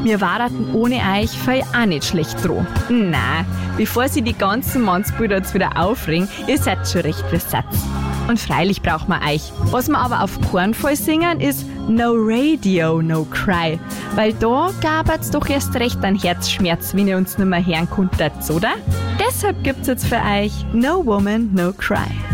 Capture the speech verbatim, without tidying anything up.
Wir warten ohne euch voll auch nicht schlecht dran. Na, bevor sie die ganzen Mannsbilder jetzt wieder aufregen, ihr seid schon recht besetzt. Und freilich braucht man euch. Was wir aber auf keinen Fall singen, ist No Radio, No Cry. Weil da gab's doch erst recht einen Herzschmerz, wenn ihr uns nicht mehr hören konntet, oder? Deshalb gibt's jetzt für euch No Woman, No Cry.